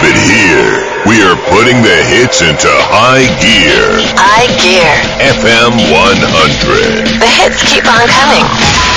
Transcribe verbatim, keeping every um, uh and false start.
it here. We are putting the hits into high gear. High gear. F M one hundred. The hits keep on coming.